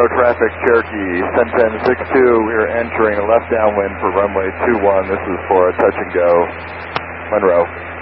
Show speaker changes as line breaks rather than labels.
Monroe traffic, Cherokee, 1010-62. We are entering a left downwind for runway 21. This is for a touch and go, Monroe.